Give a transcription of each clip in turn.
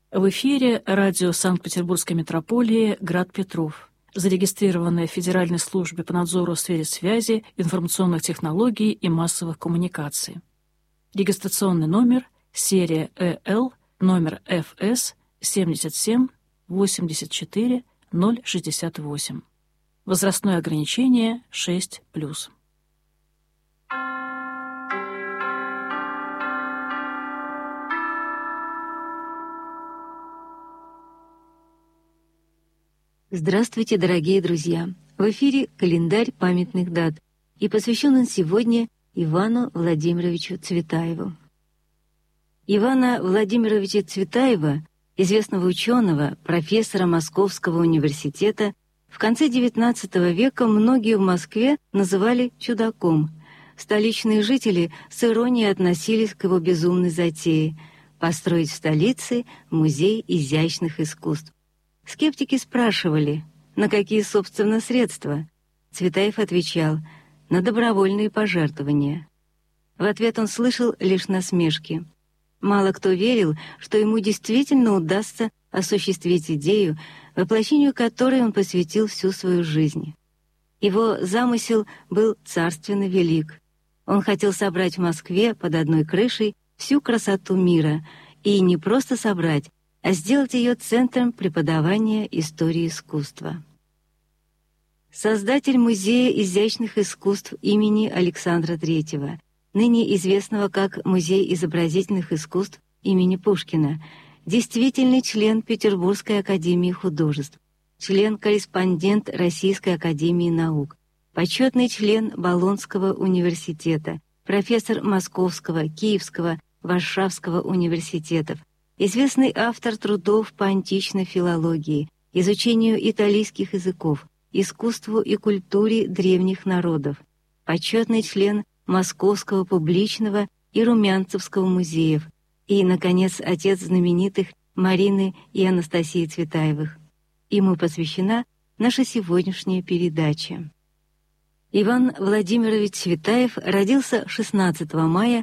В эфире радио Санкт-Петербургской метрополии «Град Петров», зарегистрированное в Федеральной службе по надзору в сфере связи, информационных технологий и массовых коммуникаций. Регистрационный номер серия ЭЛ, номер ФС 77 84 068. Возрастное ограничение 6+. Здравствуйте, дорогие друзья! В эфире календарь памятных дат, и посвящен он сегодня Ивану Владимировичу Цветаеву. Ивана Владимировича Цветаева, известного ученого, профессора Московского университета, в конце XIX века многие в Москве называли чудаком. Столичные жители с иронией относились к его безумной затее — построить в столице музей изящных искусств. Скептики спрашивали, на какие, собственно, средства. Цветаев отвечал: на добровольные пожертвования. В ответ он слышал лишь насмешки. Мало кто верил, что ему действительно удастся осуществить идею, воплощению которой он посвятил всю свою жизнь. Его замысел был царственно велик. Он хотел собрать в Москве под одной крышей всю красоту мира, и не просто собрать, а сделать ее центром преподавания истории искусства. Создатель Музея изящных искусств имени Александра III, ныне известного как Музей изобразительных искусств имени Пушкина, действительный член Петербургской академии художеств, член-корреспондент Российской академии наук, почетный член Болонского университета, профессор Московского, Киевского, Варшавского университетов, известный автор трудов по античной филологии, изучению италийских языков, искусству и культуре древних народов, почетный член Московского публичного и Румянцевского музеев и, наконец, отец знаменитых Марины и Анастасии Цветаевых. Ему посвящена наша сегодняшняя передача. Иван Владимирович Цветаев родился 16 мая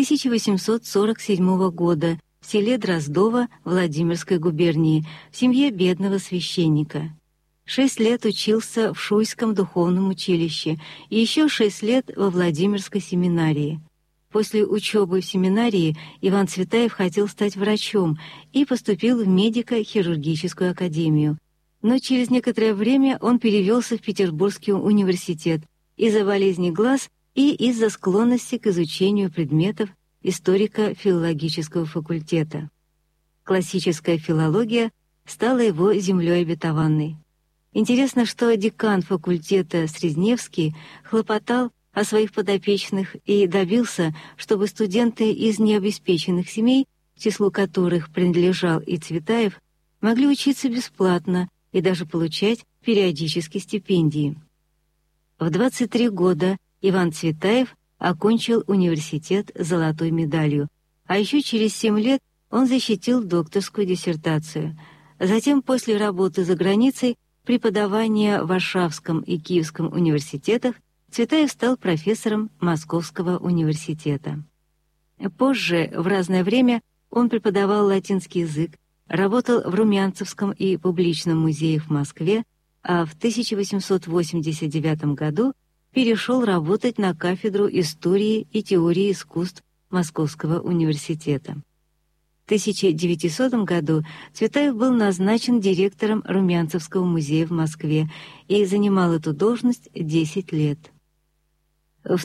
1847 года в селе Дроздово Владимирской губернии в семье бедного священника. 6 лет учился в Шуйском духовном училище и еще 6 лет во Владимирской семинарии. После учебы в семинарии Иван Цветаев хотел стать врачом и поступил в медико-хирургическую академию. Но через некоторое время он перевелся в Петербургский университет из-за болезни глаз и из-за склонности к изучению предметов историко-филологического факультета. Классическая филология стала его землей обетованной. Интересно, что декан факультета Срезневский хлопотал о своих подопечных и добился, чтобы студенты из необеспеченных семей, к числу которых принадлежал и Цветаев, могли учиться бесплатно и даже получать периодически стипендии. В 23 года Иван Цветаев окончил университет с золотой медалью, а еще через 7 лет он защитил докторскую диссертацию. Затем, после работы за границей, преподавания в Варшавском и Киевском университетах, Цветаев стал профессором Московского университета. Позже, в разное время, он преподавал латинский язык, работал в Румянцевском и публичном музеях в Москве, а в 1889 году перешел работать на кафедру истории и теории искусств Московского университета. В 1900 году Цветаев был назначен директором Румянцевского музея в Москве и занимал эту должность 10 лет. В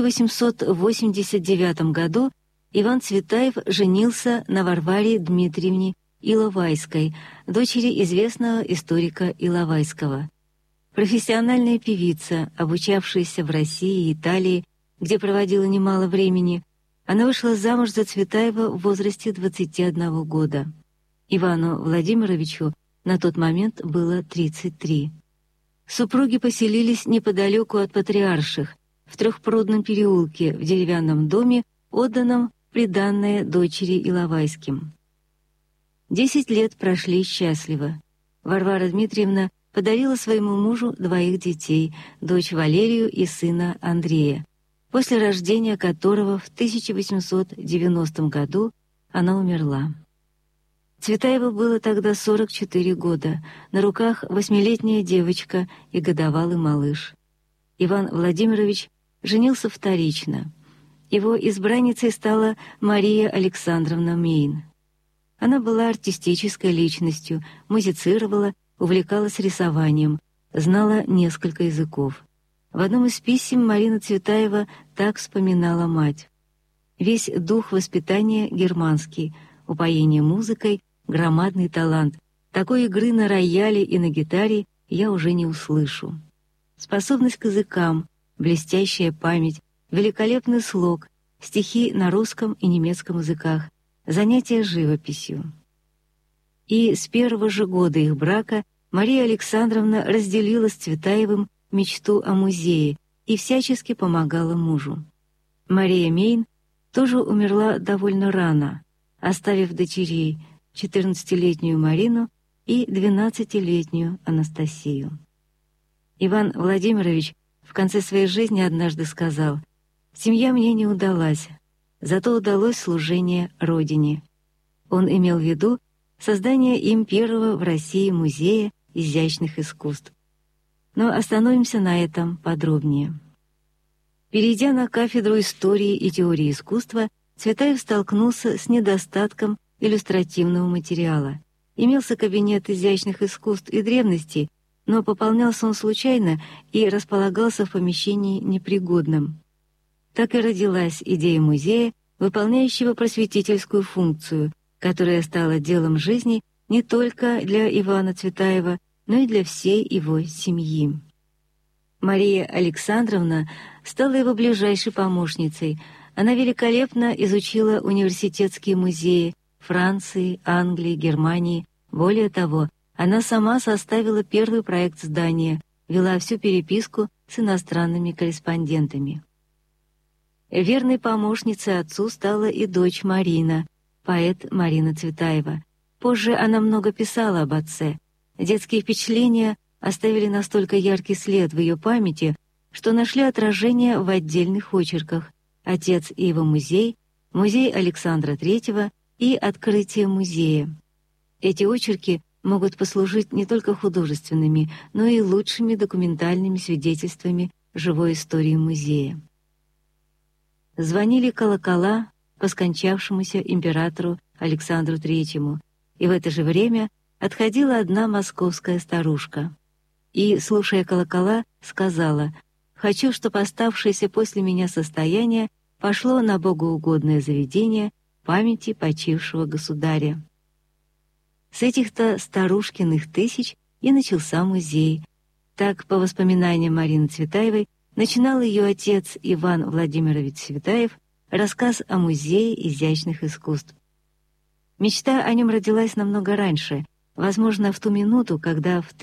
1889 году Иван Цветаев женился на Варваре Дмитриевне Иловайской, дочери известного историка Иловайского. Профессиональная певица, обучавшаяся в России и Италии, где проводила немало времени, она вышла замуж за Цветаева в возрасте 21 года. Ивану Владимировичу на тот момент было 33. Супруги поселились неподалеку от Патриарших, в Трехпрудном переулке, в деревянном доме, отданном в приданное дочери Иловайским. 10 лет прошли счастливо. Варвара Дмитриевна подарила своему мужу 2 детей, дочь Валерию и сына Андрея, после рождения которого в 1890 году она умерла. Цветаеву было тогда 44 года, на руках 8-летняя девочка и годовалый малыш. Иван Владимирович женился вторично. Его избранницей стала Мария Александровна Мейн. Она была артистической личностью, музицировала, увлекалась рисованием, знала несколько языков. В одном из писем Марина Цветаева так вспоминала мать. Весь дух воспитания германский, упоение музыкой, громадный талант. Такой игры на рояле и на гитаре я уже не услышу. Способность к языкам, блестящая память, великолепный слог, стихи на русском и немецком языках, занятия живописью. И с первого же года их брака Мария Александровна разделила с Цветаевым мечту о музее и всячески помогала мужу. Мария Мейн тоже умерла довольно рано, оставив дочерей 14-летнюю Марину и 12-летнюю Анастасию. Иван Владимирович в конце своей жизни однажды сказал: «Семья мне не удалась, зато удалось служение Родине». Он имел в виду создание им первого в России музея изящных искусств. Но остановимся на этом подробнее. Перейдя на кафедру истории и теории искусства, Цветаев столкнулся с недостатком иллюстративного материала. Имелся кабинет изящных искусств и древностей, но пополнялся он случайно и располагался в помещении непригодном. Так и родилась идея музея, выполняющего просветительскую функцию, которая стала делом жизни не только для Ивана Цветаева, но и для всей его семьи. Мария Александровна стала его ближайшей помощницей. Она великолепно изучила университетские музеи Франции, Англии, Германии. Более того, она сама составила первый проект здания, вела всю переписку с иностранными корреспондентами. Верной помощницей отцу стала и дочь Марина, поэт Марина Цветаева. Позже она много писала об отце. Детские впечатления оставили настолько яркий след в ее памяти, что нашли отражение в отдельных очерках «Отец и его музей», «Музей Александра III» и «Открытие музея». Эти очерки могут послужить не только художественными, но и лучшими документальными свидетельствами живой истории музея. Звонили колокола по скончавшемуся императору Александру III, и в это же время отходила одна московская старушка. И, слушая колокола, сказала: «Хочу, чтобы оставшееся после меня состояние пошло на богоугодное заведение памяти почившего государя». С этих-то старушкиных тысяч и начался музей. Так, по воспоминаниям Марины Цветаевой, начинал ее отец Иван Владимирович Цветаев рассказ о музее изящных искусств. Мечта о нем родилась намного раньше, возможно, в ту минуту, когда в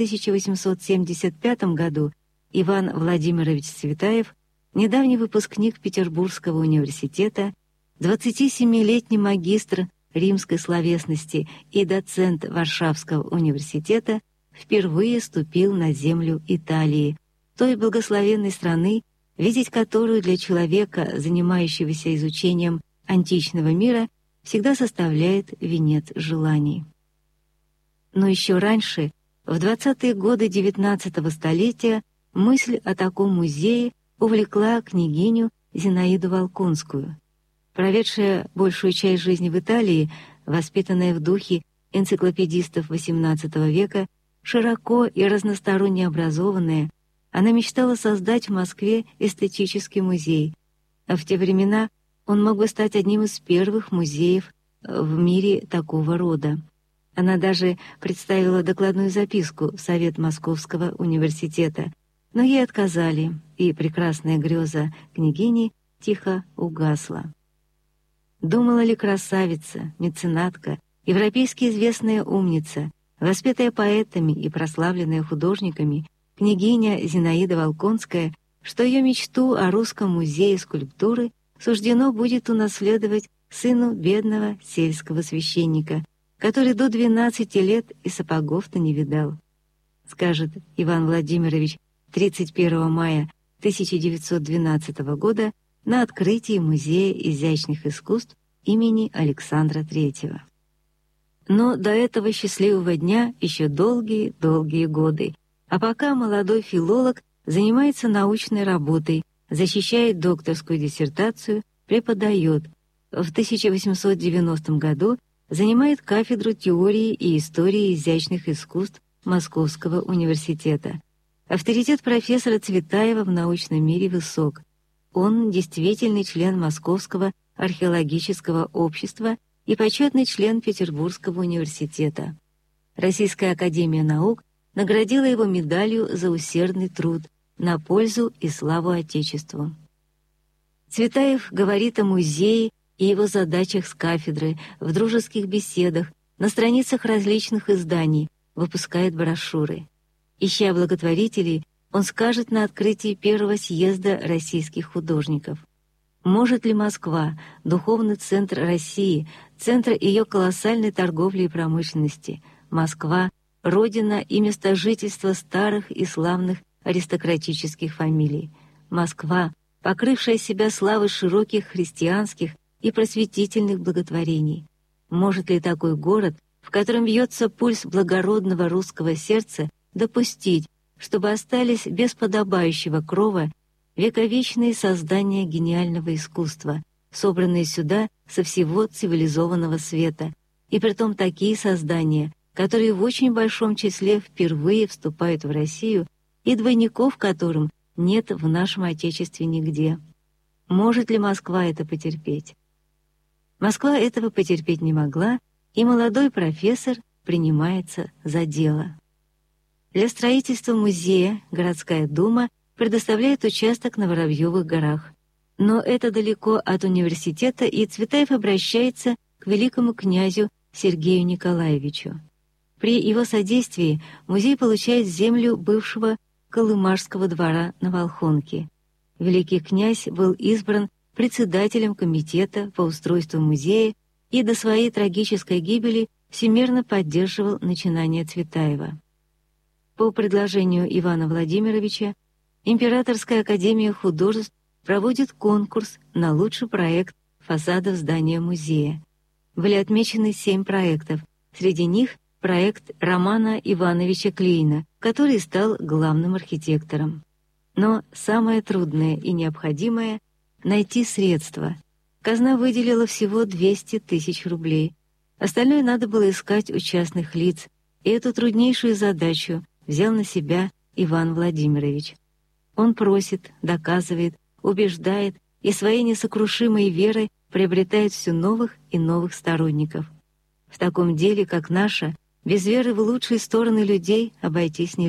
1875 году Иван Владимирович Цветаев, недавний выпускник Петербургского университета, 27-летний магистр римской словесности и доцент Варшавского университета, впервые ступил на землю Италии, той благословенной страны, видеть которую для человека, занимающегося изучением античного мира, всегда составляет венец желаний. Но еще раньше, в 20-е годы XIX столетия, мысль о таком музее увлекла княгиню Зинаиду Волконскую. Проведшая большую часть жизни в Италии, воспитанная в духе энциклопедистов XVIII века, широко и разносторонне образованная, она мечтала создать в Москве эстетический музей, а в те времена он мог бы стать одним из первых музеев в мире такого рода. Она даже представила докладную записку в Совет Московского университета, но ей отказали, и прекрасная греза княгини тихо угасла. Думала ли красавица, меценатка, европейски известная умница, воспетая поэтами и прославленная художниками, княгиня Зинаида Волконская, что ее мечту о русском музее скульптуры суждено будет унаследовать сыну бедного сельского священника, который до 12 лет и сапогов-то не видал? Скажет Иван Владимирович 31 мая 1912 года на открытии Музея изящных искусств имени Александра III. Но до этого счастливого дня еще долгие годы. А пока молодой филолог занимается научной работой, защищает докторскую диссертацию, преподает. В 1890 году занимает кафедру теории и истории изящных искусств Московского университета. Авторитет профессора Цветаева в научном мире высок. Он действительный член Московского археологического общества и почетный член Петербургского университета. Российская академия наук наградила его медалью за усердный труд на пользу и славу Отечеству. Цветаев говорит о музее и его задачах с кафедры, в дружеских беседах, на страницах различных изданий, выпускает брошюры. Ища благотворителей, он скажет на открытии первого съезда российских художников: может ли Москва, духовный центр России, центр ее колоссальной торговли и промышленности, Москва — родина и место жительства старых и славных аристократических фамилий, Москва, покрывшая себя славой широких христианских и просветительных благотворений. Может ли такой город, в котором бьется пульс благородного русского сердца, допустить, чтобы остались без подобающего крова вековечные создания гениального искусства, собранные сюда со всего цивилизованного света, и притом такие создания, которые в очень большом числе впервые вступают в Россию и двойников которым нет в нашем Отечестве нигде? Может ли Москва это потерпеть? Москва этого потерпеть не могла, и молодой профессор принимается за дело. Для строительства музея городская дума предоставляет участок на Воробьевых горах. Но это далеко от университета, и Цветаев обращается к великому князю Сергею Николаевичу. При его содействии музей получает землю бывшего Колымажского двора на Волхонке. Великий князь был избран председателем комитета по устройству музея и до своей трагической гибели всемерно поддерживал начинания Цветаева. По предложению Ивана Владимировича Императорская академия художеств проводит конкурс на лучший проект фасадов здания музея. Были отмечены 7 проектов, среди них проект Романа Ивановича Клейна, который стал главным архитектором. Но самое трудное и необходимое — найти средства. Казна выделила всего 200 тысяч рублей. Остальное надо было искать у частных лиц, и эту труднейшую задачу взял на себя Иван Владимирович. Он просит, доказывает, убеждает и своей несокрушимой верой приобретает все новых и новых сторонников. В таком деле, как наше, без веры в лучшие стороны людей обойтись нельзя.